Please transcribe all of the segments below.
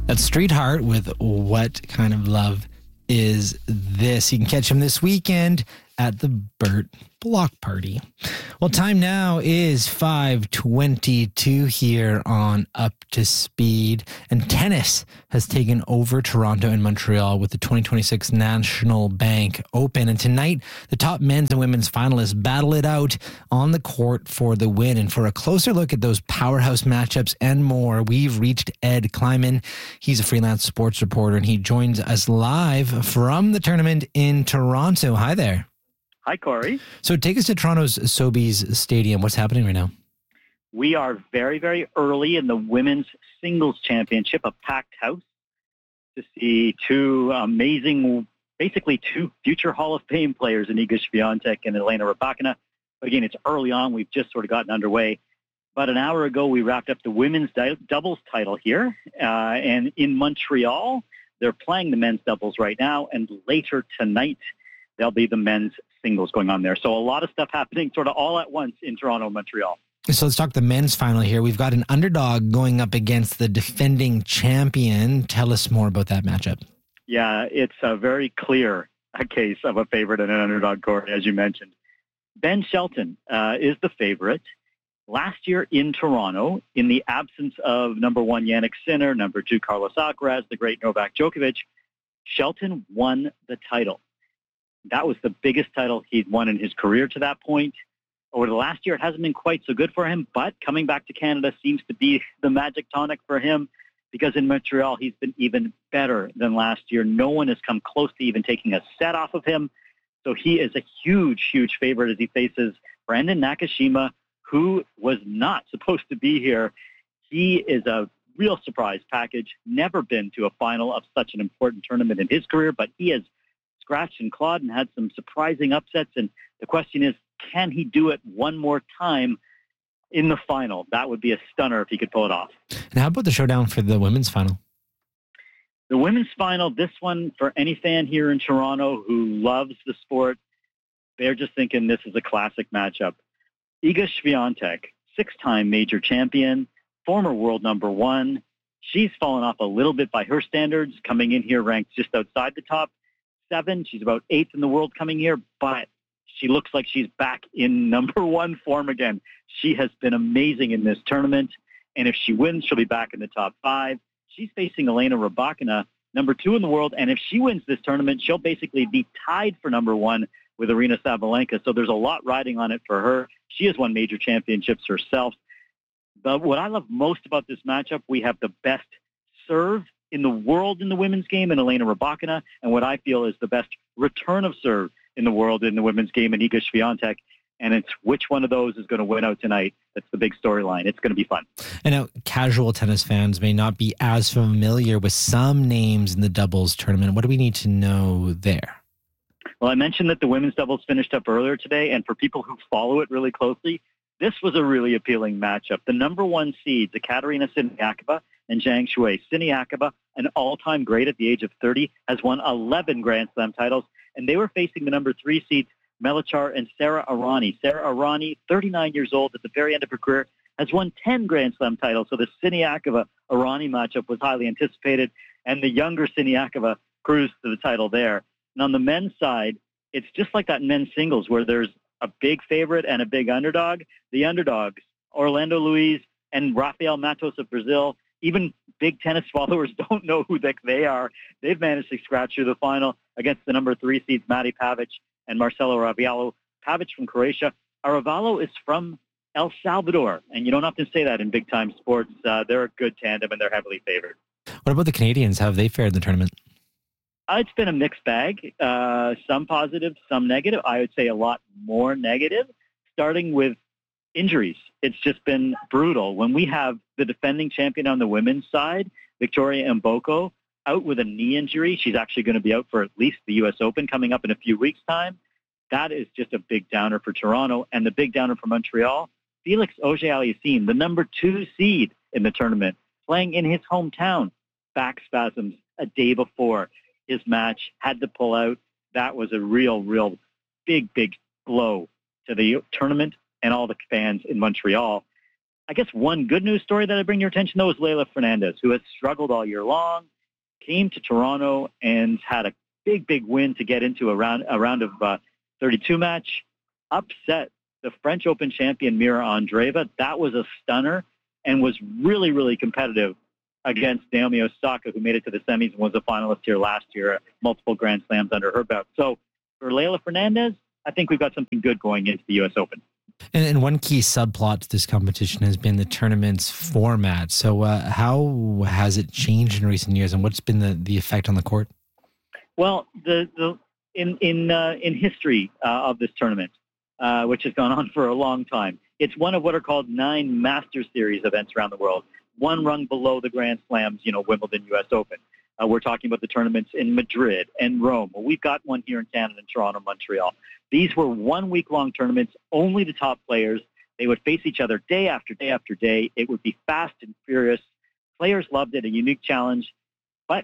That's Street Heart with What Kind of Love Is This? You can catch him this weekend at the Burt Block Party. Well, time now is 5:22 here on Up to Speed. And tennis has taken over Toronto and Montreal with the 2026 National Bank Open. And tonight, the top men's and women's finalists battle it out on the court for the win. And for a closer look at those powerhouse matchups and more, we've reached Ed Kleiman. He's a freelance sports reporter, and he joins us live from the tournament in Toronto. Hi there. Hi, Corey. So take us to Toronto's Sobeys Stadium. What's happening right now? We are very, very early in the women's singles championship, a packed house to see two amazing, basically two future Hall of Fame players in Iga Swiatek and Elena Rybakina. But again, it's early on. We've just sort of gotten underway. About an hour ago, we wrapped up the women's doubles title here. And in Montreal, they're playing the men's doubles right now. And later tonight, there'll be the men's singles going on there. So a lot of stuff happening sort of all at once in Toronto and Montreal. So let's talk the men's final here. We've got an underdog going up against the defending champion. Tell us more about that matchup. Yeah, it's a very clear case of a favorite and an underdog, Corey, as you mentioned. Ben Shelton is the favorite. Last year in Toronto, in the absence of number one Jannik Sinner, number two Carlos Alcaraz, the great Novak Djokovic, Shelton won the title. That was the biggest title he'd won in his career to that point. Over the last year, it hasn't been quite so good for him, but coming back to Canada seems to be the magic tonic for him because in Montreal, he's been even better than last year. No one has come close to even taking a set off of him. So he is a huge, huge favorite as he faces Brandon Nakashima, who was not supposed to be here. He is a real surprise package, never been to a final of such an important tournament in his career, but he has scratched and clawed and had some surprising upsets. And the question is, can he do it one more time in the final? That would be a stunner if he could pull it off. And how about the showdown for the women's final? The women's final, this one, for any fan here in Toronto who loves the sport, they're just thinking this is a classic matchup. Iga Swiatek, six-time major champion, former world number one. She's fallen off a little bit by her standards, coming in here ranked just outside the top 7. She's about 8th in the world coming here, but she looks like she's back in number one form again. She has been amazing in this tournament, and if she wins, she'll be back in the top 5. She's facing Elena Rybakina, number 2 in the world, and if she wins this tournament, she'll basically be tied for number 1 with Aryna Sabalenka, so there's a lot riding on it for her. She has won major championships herself. But what I love most about this matchup, we have the best serve in the world in the women's game in Elena Rybakina, and what I feel is the best return of serve in the world in the women's game in Iga Swiatek. And it's which one of those is going to win out tonight. That's the big storyline. It's going to be fun. And now, casual tennis fans may not be as familiar with some names in the doubles tournament. What do we need to know there? Well, I mentioned that the women's doubles finished up earlier today, and for people who follow it really closely, this was a really appealing matchup. The number 1 seeds, Ekaterina Siniakova and Zhang Shuai. Siniakova, an all-time great at the age of 30, has won 11 Grand Slam titles, and they were facing the number 3 seeds, Melichar and Sara Errani. Sara Errani, 39 years old at the very end of her career, has won 10 Grand Slam titles, so the Siniakova-Errani matchup was highly anticipated, and the younger Siniakova cruised to the title there. And on the men's side, it's just like that in men's singles where there's a big favorite and a big underdog. The underdogs, Orlando Luiz and Rafael Matos of Brazil, even big tennis followers don't know who they are. They've managed to scratch through the final against the number 3 seeds, Mate Pavic and Marcelo Arevalo. Pavic from Croatia. Arevalo is from El Salvador, and you don't often say that in big-time sports. They're a good tandem, and they're heavily favored. What about the Canadians? How have they fared in the tournament? It's been a mixed bag, some positive, some negative. I would say a lot more negative, starting with injuries. It's just been brutal. When we have the defending champion on the women's side, Victoria Mboko, out with a knee injury. She's actually going to be out for at least the U.S. Open coming up in a few weeks' time. That is just a big downer for Toronto. And the big downer for Montreal, Felix Auger-Aliassime, the number 2 seed in the tournament, playing in his hometown. Back spasms a day before his match, had to pull out. That was a real big blow to the tournament and all the fans in Montreal. I guess one good news story that I bring your attention, though, is Leylah Fernandez, who has struggled all year long, came to Toronto and had a big win to get into a round of 32 match, upset the French Open champion Mira Andreeva. That was a stunner and was really, really competitive against Naomi Osaka, who made it to the semis and was a finalist here last year, multiple Grand Slams under her belt. So for Leylah Fernandez, I think we've got something good going into the U.S. Open. And one key subplot to this competition has been the tournament's format. So how has it changed in recent years, and what's been the effect on the court? Well, in history of this tournament, which has gone on for a long time, it's one of what are called 9 Master Series events around the world, one rung below the Grand Slams, Wimbledon, U.S. Open. We're talking about the tournaments in Madrid and Rome. Well, we've got one here in Canada, in Toronto, Montreal. These were 1 week-long tournaments, only the top players. They would face each other day after day after day. It would be fast and furious. Players loved it, a unique challenge. But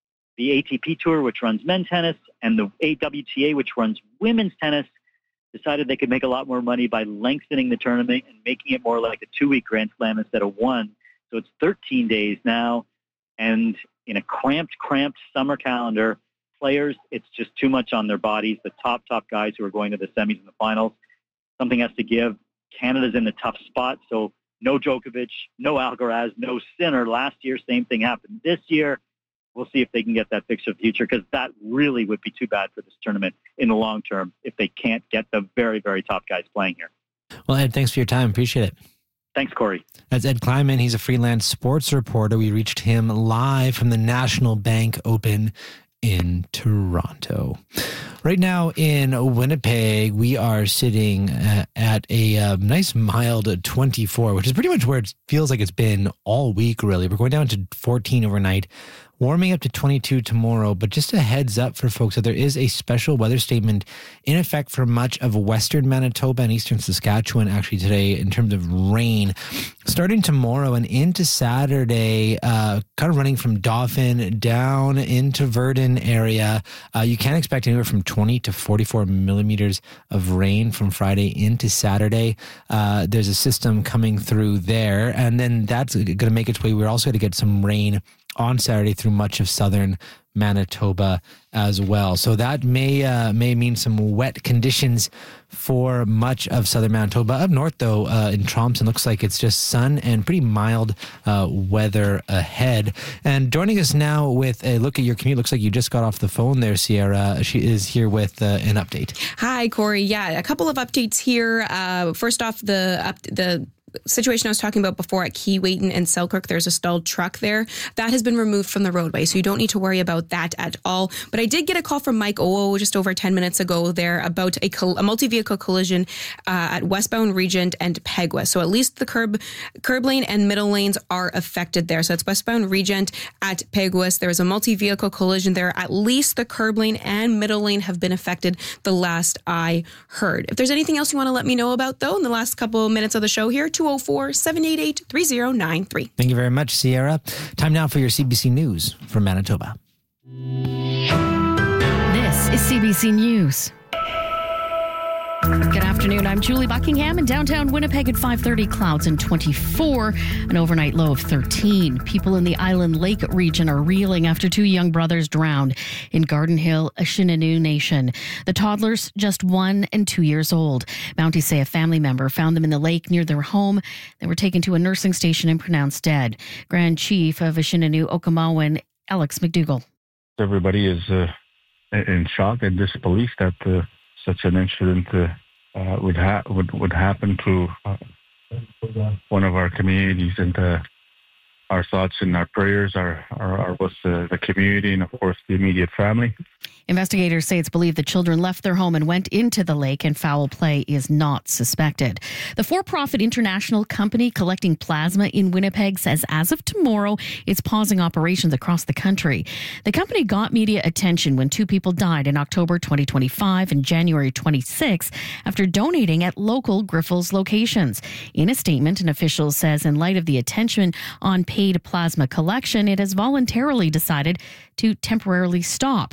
the ATP Tour, which runs men's tennis, and the AWTA, which runs women's tennis, decided they could make a lot more money by lengthening the tournament and making it more like a 2-week Grand Slam instead of 1. So it's 13 days now. And in a cramped summer calendar, players, it's just too much on their bodies. The top guys who are going to the semis and the finals, something has to give. Canada's in the tough spot, so no Djokovic, no Alcaraz, no Sinner. Last year, same thing happened. This year, we'll see if they can get that fixed for the future, because that really would be too bad for this tournament in the long term if they can't get the very, very top guys playing here. Well, Ed, thanks for your time. Appreciate it. Thanks, Corey. That's Ed Kleinman. He's a freelance sports reporter. We reached him live from the National Bank Open in Toronto. Right now in Winnipeg, we are sitting at a nice mild 24, which is pretty much where it feels like it's been all week, really. We're going down to 14 overnight, warming up to 22 tomorrow. But just a heads up for folks that there is a special weather statement in effect for much of western Manitoba and eastern Saskatchewan actually today in terms of rain. Starting tomorrow and into Saturday, kind of running from Dauphin down into Verdun area, you can expect anywhere from 20 to 44 millimeters of rain from Friday into Saturday. There's a system coming through there, and then that's going to make its way. We're also going to get some rain on Saturday through much of southern Manitoba as well. So that may mean some wet conditions for much of southern Manitoba. Up north, though, in Thompson, looks like it's just sun and pretty mild weather ahead. And joining us now with a look at your commute, looks like you just got off the phone there, Sierra. She is here with an update. Hi, Corey. Yeah, a couple of updates here. First off, the situation I was talking about before at Keewatin and Selkirk, there's a stalled truck there. That has been removed from the roadway, so you don't need to worry about that at all. But I did get a call from Mike Oo just over 10 minutes ago there about a multi-vehicle collision at westbound Regent and Pegwa. So at least the curb lane and middle lanes are affected there. So it's westbound Regent at Pegwas. There was a multi-vehicle collision there. At least the curb lane and middle lane have been affected the last I heard. If there's anything else you want to let me know about, though, in the last couple of minutes of the show here, 204-788-3093. Thank you very much, Sierra. Time now for your CBC News from Manitoba. This is CBC News. Good afternoon. I'm Julie Buckingham in downtown Winnipeg at 5:30. Clouds and 24, an overnight low of 13. People in the Island Lake region are reeling after 2 young brothers drowned in Garden Hill, Ashinanu Nation. The toddlers, just 1 and 2 years old. Mounties say a family member found them in the lake near their home. They were taken to a nursing station and pronounced dead. Grand Chief of Ashinanu Okinawan, Alex McDougall. Everybody is in shock and disbelief that such an incident would happen to one of our communities, and our thoughts and our prayers are with the community and, of course, the immediate family. Investigators say it's believed the children left their home and went into the lake, and foul play is not suspected. The for-profit international company collecting plasma in Winnipeg says as of tomorrow, it's pausing operations across the country. The company got media attention when 2 people died in October 2025 and January 26 after donating at local Grifols locations. In a statement, an official says in light of the attention on paid plasma collection, it has voluntarily decided to temporarily stop.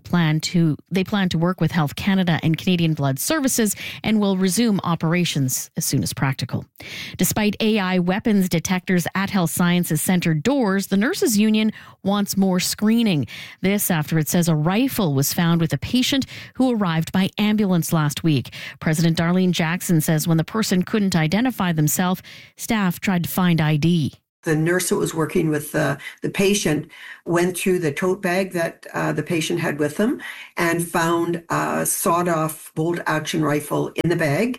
They plan to work with Health Canada and Canadian Blood Services and will resume operations as soon as practical. Despite AI weapons detectors at Health Sciences Centre doors, the Nurses Union wants more screening. This after it says a rifle was found with a patient who arrived by ambulance last week. President Darlene Jackson says when the person couldn't identify themselves, staff tried to find ID. The nurse that was working with the patient went through the tote bag that the patient had with them and found a sawed-off bolt-action rifle in the bag.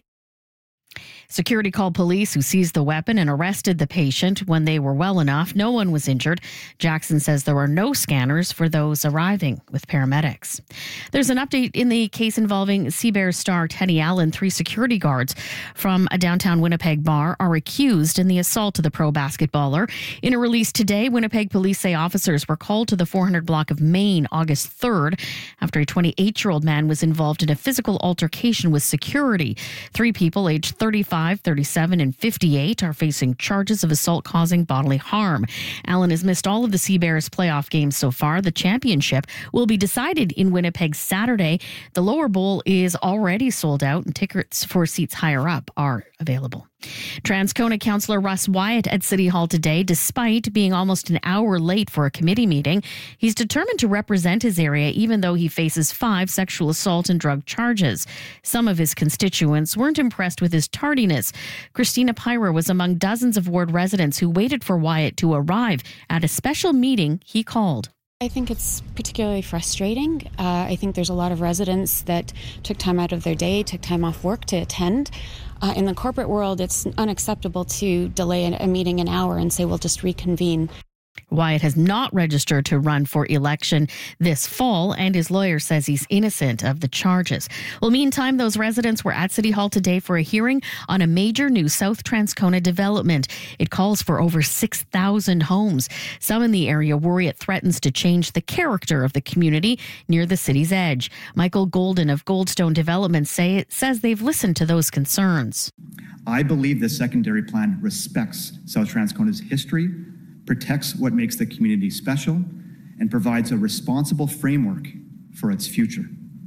Security called police, who seized the weapon and arrested the patient. When they were well enough, no one was injured. Jackson says there were no scanners for those arriving with paramedics. There's an update in the case involving Seabears star Teddy Allen. 3 security guards from a downtown Winnipeg bar are accused in the assault of the pro basketballer. In a release today, Winnipeg police say officers were called to the 400 block of Main August 3rd after a 28-year-old man was involved in a physical altercation with security. 3 people aged 35, 37, and 58 are facing charges of assault causing bodily harm. Allen has missed all of the Seabears playoff games so far. The championship will be decided in Winnipeg Saturday. The lower bowl is already sold out and tickets for seats higher up are available. Transcona Councillor Russ Wyatt at City Hall today, despite being almost an hour late for a committee meeting. He's determined to represent his area even though he faces 5 sexual assault and drug charges. Some of his constituents weren't impressed with his tardiness. Christina Pyra was among dozens of ward residents who waited for Wyatt to arrive at a special meeting he called. I think it's particularly frustrating. I think there's a lot of residents that took time out of their day, took time off work to attend. In the corporate world, it's unacceptable to delay a meeting an hour and say, we'll just reconvene. Wyatt has not registered to run for election this fall, and his lawyer says he's innocent of the charges. Well, meantime, those residents were at City Hall today for a hearing on a major new South Transcona development. It calls for over 6,000 homes. Some in the area worry it threatens to change the character of the community near the city's edge. Michael Golden of Goldstone Development says they've listened to those concerns. I believe the secondary plan respects South Transcona's history, protects what makes the community special, and provides a responsible framework for its future.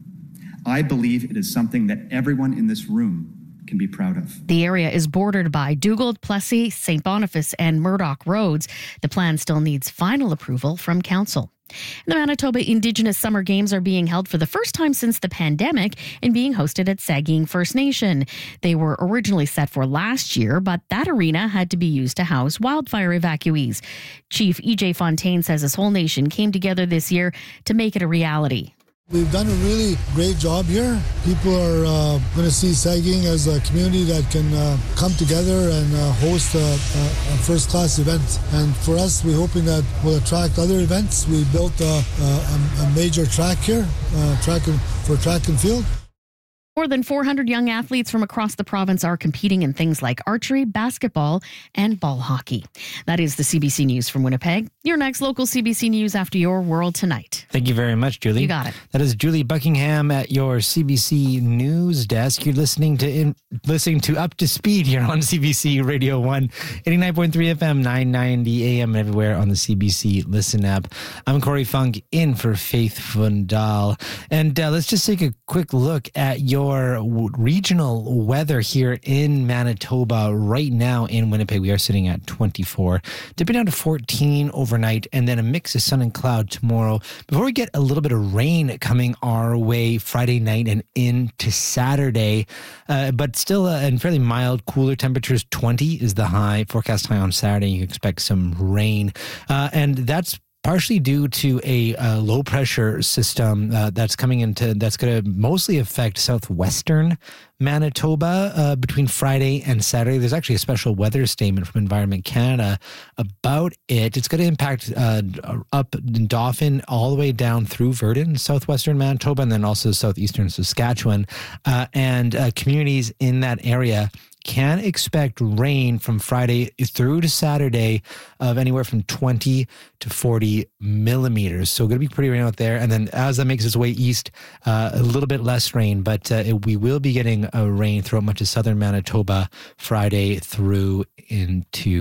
I believe it is something that everyone in this room can be proud of. The area is bordered by Dugald, Plessis, St. Boniface, and Murdoch roads. The plan still needs final approval from council. The Manitoba Indigenous Summer Games are being held for the first time since the pandemic and being hosted at Saugeen First Nation. They were originally set for last year, but that arena had to be used to house wildfire evacuees. Chief E.J. Fontaine says his whole nation came together this year to make it a reality. We've done a really great job here. People are going to see Saugeen as a community that can come together and host a first-class event. And for us, we're hoping that we'll attract other events. We built a major track here, for track and field. More than 400 young athletes from across the province are competing in things like archery, basketball, and ball hockey. That is the CBC News from Winnipeg. Your next local CBC News after your World Tonight. Thank you very much, Julie. You got it. That is Julie Buckingham at your CBC News desk. You're listening to Up to Speed here on CBC Radio 1, 89.3 FM, 990 AM, and everywhere on the CBC Listen app. I'm Corey Funk in for Faith Fundal. And let's just take a quick look at your regional weather here in Manitoba. Right now in Winnipeg, we are sitting at 24, dipping down to 14 overnight, and then a mix of sun and cloud tomorrow before we get a little bit of rain coming our way Friday night and into Saturday. But still and fairly mild, cooler temperatures. 20 is the high, forecast high on Saturday. You expect some rain. And that's partially due to a low pressure system that's going to mostly affect southwestern Manitoba between Friday and Saturday. There's actually a special weather statement from Environment Canada about it. It's going to impact up in Dauphin all the way down through Virden, southwestern Manitoba, and then also southeastern Saskatchewan, and communities in that area can expect rain from Friday through to Saturday of anywhere from 20 to 40 millimeters. So going to be pretty rain out there. And then as that makes its way east, a little bit less rain, but we will be getting rain throughout much of southern Manitoba Friday through into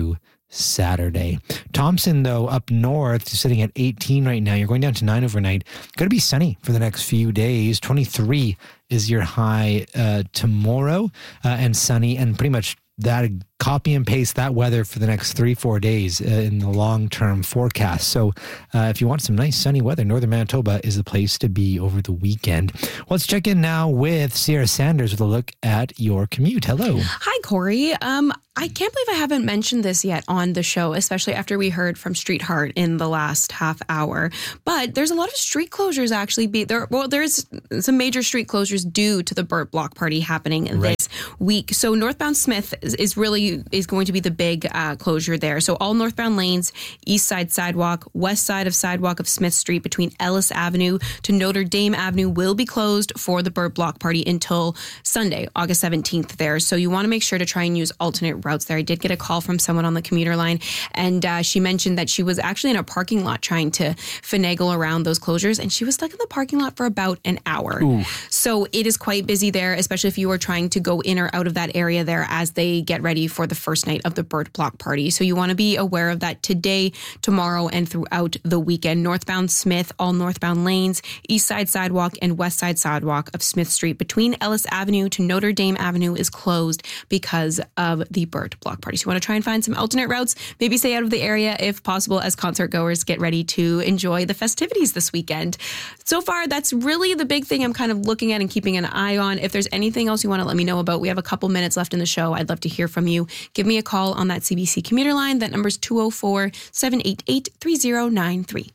Saturday. Thompson, though, up north, sitting at 18 right now. You're going down to 9 overnight. Going to be sunny for the next few days. 23 is your high tomorrow, and sunny, and pretty much that copy and paste that weather for the next 3-4 days in the long-term forecast. So if you want some nice sunny weather, northern Manitoba is the place to be over the weekend. Let's check in now with Sierra Sanders with a look at your commute. Hello. Hi, Corey. I can't believe I haven't mentioned this yet on the show, especially after we heard from Street Heart in the last half hour. But there's a lot of street closures actually. There's some major street closures due to the Burt Block Party happening this week. So northbound Smith is going to be the big closure there. So all northbound lanes, east side sidewalk, west side of sidewalk of Smith Street between Ellis Avenue to Notre Dame Avenue will be closed for the Burt Block Party until Sunday, August 17th there. So you want to make sure to try and use alternate routes there. I did get a call from someone on the commuter line, and she mentioned that she was actually in a parking lot trying to finagle around those closures, and she was stuck in the parking lot for about an hour. Ooh. So it is quite busy there, especially if you are trying to go in or out of that area there as they get ready for the first night of the Burt Block Party. So you want to be aware of that today, tomorrow, and throughout the weekend. Northbound Smith, all northbound lanes, east side sidewalk and west side sidewalk of Smith Street between Ellis Avenue to Notre Dame Avenue is closed because of the Burt Block Party. So you want to try and find some alternate routes, maybe stay out of the area if possible as concert goers get ready to enjoy the festivities this weekend. So far, that's really the big thing I'm kind of looking at and keeping an eye on. If there's anything else you want to let me know about, we have a couple minutes left in the show. I'd love to hear from you. Give me a call on that CBC commuter line. That number is 204-788-3093.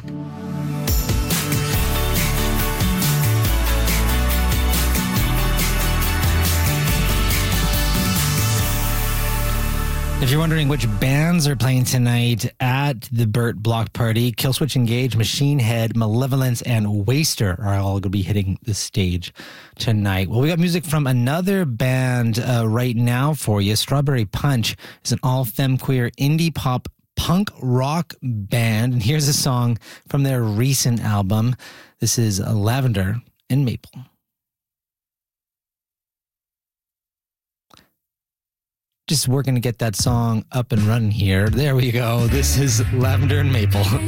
If you're wondering which bands are playing tonight at the Burt Block Party, Killswitch Engage, Machine Head, Malevolence, and Waster are all going to be hitting the stage tonight. Well, we got music from another band right now for you. Strawberry Punch is an all-femme queer indie pop punk rock band. And here's a song from their recent album. This is Lavender and Maple. Just working to get that song up and running here. There we go. This is Lavender and Maple.